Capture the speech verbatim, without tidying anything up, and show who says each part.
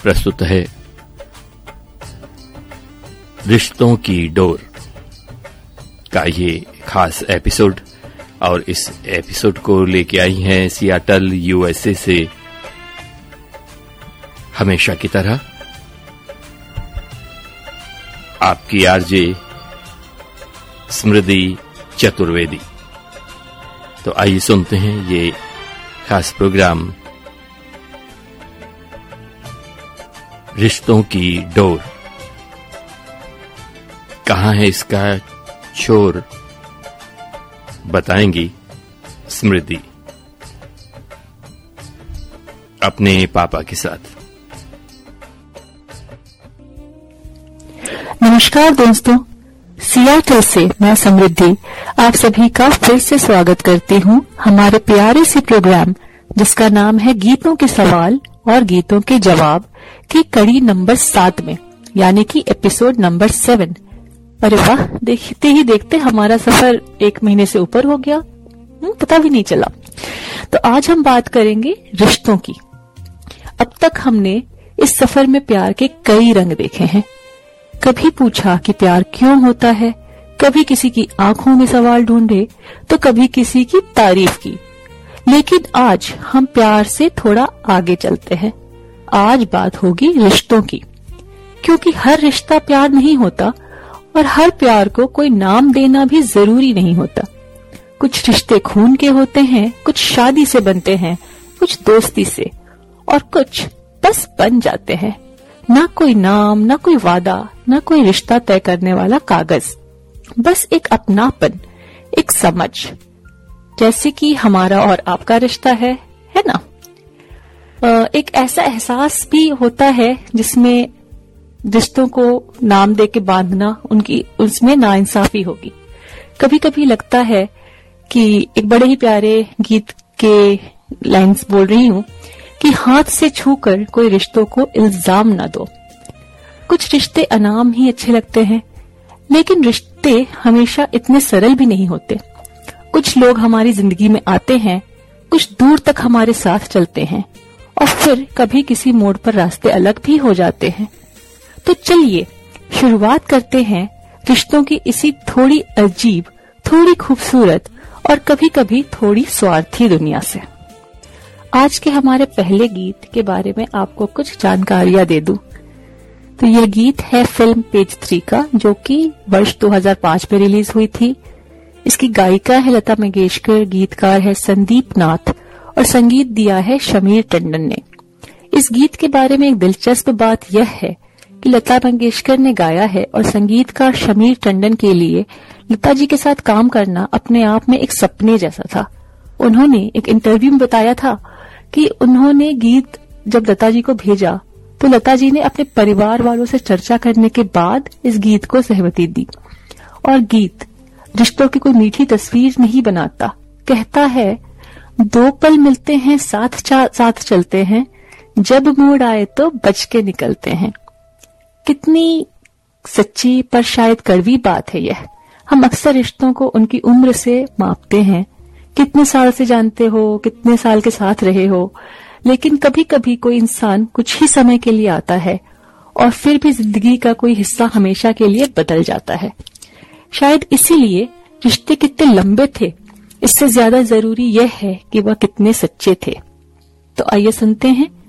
Speaker 1: प्रस्तुत है रिश्तों की डोर का ये खास एपिसोड। और इस एपिसोड को लेके आई हैं सियाटल यूएसए से हमेशा की तरह आपकी आरजे स्मृति चतुर्वेदी। तो आइए सुनते हैं ये खास प्रोग्राम रिश्तों की डोर। कहाँ है इसका छोर, बताएंगी स्मृति अपने पापा के साथ।
Speaker 2: नमस्कार दोस्तों, सियाटल से मैं समृद्धि आप सभी का फिर से स्वागत करती हूँ हमारे प्यारे से प्रोग्राम जिसका नाम है गीतों के सवाल और गीतों के जवाब की कड़ी नंबर सात में, यानी कि एपिसोड नंबर सेवन। अरे वाह, देखते ही देखते हमारा सफर एक महीने से ऊपर हो गया, पता भी नहीं चला। तो आज हम बात करेंगे रिश्तों की। अब तक हमने इस सफर में प्यार के कई रंग देखे हैं। कभी पूछा कि प्यार क्यों होता है, कभी किसी की आंखों में सवाल ढूंढे तो कभी किसी की तारीफ की। लेकिन आज हम प्यार से थोड़ा आगे चलते हैं। आज बात होगी रिश्तों की, क्योंकि हर रिश्ता प्यार नहीं होता और हर प्यार को कोई नाम देना भी जरूरी नहीं होता। कुछ रिश्ते खून के होते हैं, कुछ शादी से बनते हैं, कुछ दोस्ती से, और कुछ बस बन जाते हैं। ना कोई नाम, ना कोई वादा, ना कोई रिश्ता तय करने वाला कागज, बस एक अपनापन, एक समझ, जैसे कि हमारा और आपका रिश्ता है है ना। एक ऐसा एहसास भी होता है जिसमें रिश्तों को नाम दे के बांधना, उनकी उसमें नाइंसाफी होगी। कभी कभी लगता है कि एक बड़े ही प्यारे गीत के लाइंस बोल रही हूँ कि हाथ से छूकर कोई रिश्तों को इल्जाम न दो। कुछ रिश्ते अनाम ही अच्छे लगते हैं, लेकिन रिश्ते हमेशा इतने सरल भी नहीं होते। कुछ लोग हमारी जिंदगी में आते हैं, कुछ दूर तक हमारे साथ चलते हैं, और फिर कभी किसी मोड़ पर रास्ते अलग भी हो जाते हैं। तो चलिए शुरुआत करते हैं रिश्तों की इसी थोड़ी अजीब, थोड़ी खूबसूरत और कभी कभी थोड़ी स्वार्थी दुनिया से। आज के हमारे पहले गीत के बारे में आपको कुछ जानकारियां दे दूं। तो यह गीत है फिल्म पेज थ्री का, जो कि वर्ष दो हज़ार पाँच में रिलीज हुई थी। इसकी गायिका है लता मंगेशकर, गीतकार है संदीप नाथ और संगीत दिया है शमीर टंडन ने। इस गीत के बारे में एक दिलचस्प बात यह है कि लता मंगेशकर ने गाया है और संगीतकार शमीर टंडन के लिए लता जी के साथ काम करना अपने आप में एक सपने जैसा था। उन्होंने एक इंटरव्यू में बताया था कि उन्होंने गीत जब लता जी को भेजा तो लता जी ने अपने परिवार वालों से चर्चा करने के बाद इस गीत को सहमति दी। और गीत रिश्तों की कोई मीठी तस्वीर नहीं बनाता, कहता है दो पल मिलते हैं, साथ साथ चलते हैं, जब मूड आए तो बच के निकलते हैं। कितनी सच्ची पर शायद कड़वी बात है यह। हम अक्सर रिश्तों को उनकी उम्र से मापते हैं, कितने साल से जानते हो, कितने साल के साथ रहे हो। लेकिन कभी कभी कोई इंसान कुछ ही समय के लिए आता है और फिर भी जिंदगी का कोई हिस्सा हमेशा के लिए बदल जाता है। शायद इसीलिए रिश्ते कितने लंबे थे, इससे ज्यादा जरूरी यह है कि वह कितने सच्चे थे। तो आइए सुनते हैं